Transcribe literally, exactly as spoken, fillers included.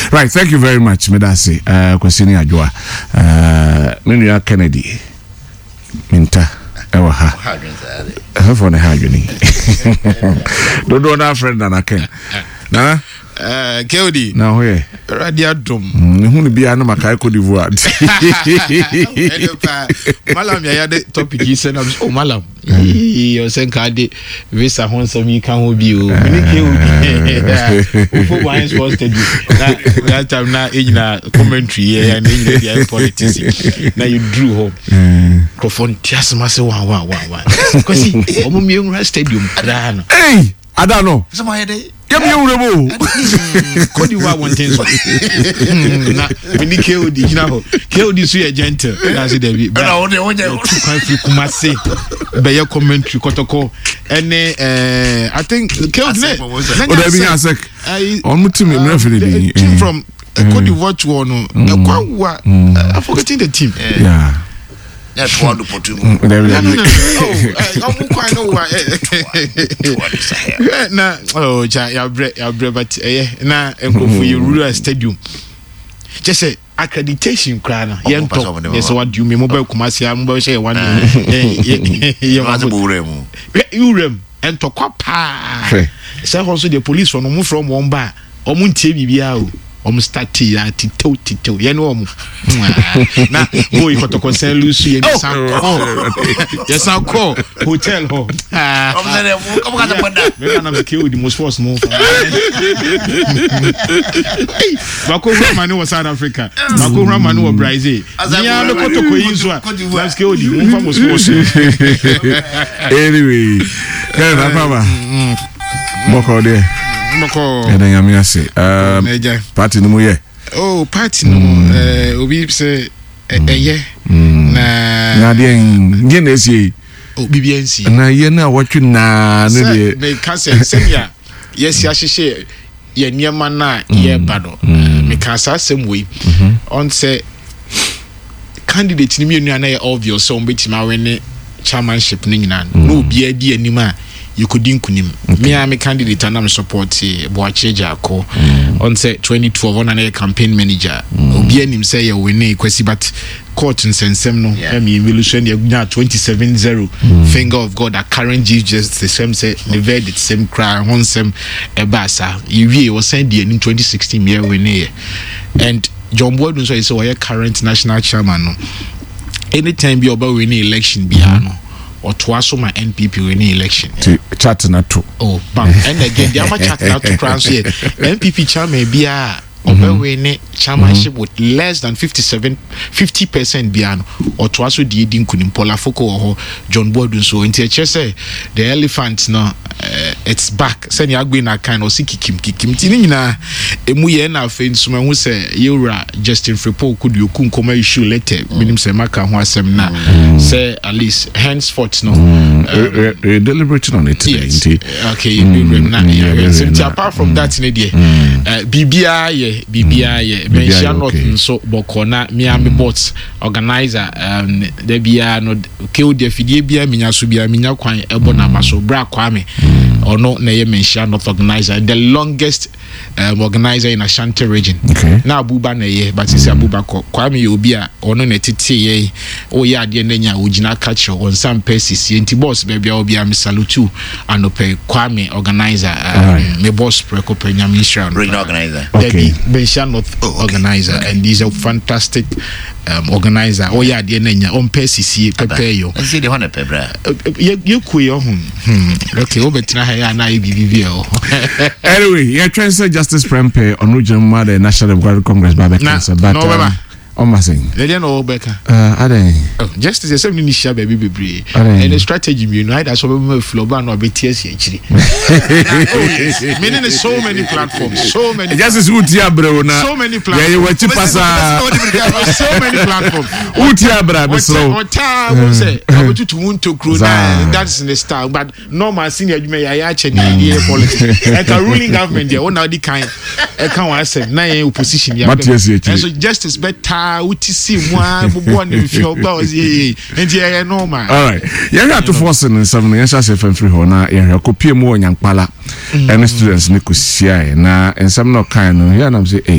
Right, thank you very much, Medasi. Uh, Kwesini Ajwa. Uh, Minya Kennedy. Minta. Ewa ha. For the hagony. Don't do that friend and I can. Nah? Uh, Keodi. Now, where? Radiadum. Who will be an Makai Cote d'Ivoire? Malam, I had the topic. He said, oh, Malam. You're saying, Cardi, Visa Honsom, you can't be you. Who wines was to do that time now in a commentary and in the politics. Now you drew home. Crofon, just massive one, one, one, one. Because he, Omo Stadium. Hey, I don't know. Somebody. Give me a remo. Could you want things? When you kill the now, kill this way gentle. That's it, David. But I want to want say, by your commentary, Kotoko, and I think kill the on to me, team from Cote d'Ivoire one. I'm forgetting the team. Yeah. That's one to put you. Oh, I'm quite know why. Nah, oh, your bread, your bread, but eh, nah, and go for your rural stadium. Just say accreditation, crana. Young talk. Yes, what you mean? Mobile commercial, mobile share one. You want to burem. Urem and to quapa. Say also the police from move from one bar. Omunti bibiao. Om stati ya tito tito yenu om na boy koto concern lusu ye san ko ye san ko hotel ho om na le ko ka ta banda me na me kill the most force mo ba ko Ramani was South Africa ba ko Ramani was Brazil ya me koto ko yizo a let's kill the most force anyway can na baba moko de Moko. And I am yase. Um, party no ye. Oh, party no. Eh, obi say eh ye. Na na de nge na esi. Oh, B B N C. Na ye na watchu na no de. Me ka say semia. Yes, ya hihye ye niema na ye bado. Me ka say sem we. On say candidate ni me nua na ye obvious so mbetima wene chairmanship ni nyina. No obi adi anima. You could inkunim. Me am a candidate and I'm supporting Boache Jako on say twenty twelve on a campaign manager. Obi anim say you win kwesi but court and sensem no. I mean evolution you twenty-seven zero finger of God a current just the same say the verdict same cry on some ebasa. You was saying the in twenty sixteen year win and John Boyd so is a current national chairman no. Anytime you about winning election biano. Or twice my N P P winning election. Chat na two. Oh, bam. And again, the other chat na two crowns here. N P P chairman be a over winning chairmanship with less than fifty-seven, fifty percent biano. Or twice the Edin Kunimpola Foko or John Borden. So in the say the elephant now uh, it's back. Send you going a kind of siki kim kim tinina. Emuye na fe nsuma hu say Yura Justin Fripo could you kun come issue letter. Minim say maka ho asem na say at least henceforth no. We're deliberating on it today. Okay, apart from that in the B B I ye B B I ye mention not so bokona Miami bots organizer um there be no ke the fidie bia minya so bia minya kwan ebona maso bra kwame or no na ye mention not organizer the longest um, organizer in Ashanti region. Okay. Na Abuba na ye but is Abuba kwame ye obi a ono na tete ye o ye ade na nya ogina catch on some pieces enti boss baby obi am salute and ope kwame organizer um, me boss preko penya minister regional organizer. Okay. Mention not oh, organizer okay. and he's a fantastic um, organizer. Oh yeah, the nenya on pieces prepare you. I see the one pebra. You you kuyo hum. Okay, obetina ha na I B B O. Anyway, yeah, Transfer Justice Prempe on regional mother National Democratic Congress Baba Cancer but no baba. On my saying. They don't know Becca. Uh, are they? Oh, just as a seven initial baby baby. And the strategy you know that's what we flow ban or B T S actually. Meaning there's so many platforms, so many. Just as Utia bro na. So many platforms. Yeah, you want to pass so many platforms. Utia bro, be slow. What time we say? I want to want to crew that's in the style, but normal senior you may I actually idea politics. Like a ruling government there, one of the kind. I can't want to say na opposition. And so justice better. Uti si mwa bubuwa ni fio baozi enti ya normal. All right. You have to force in seven years as a free hona ya kopie mu onyankpala. Any students ni kusia na en some no kind no here na say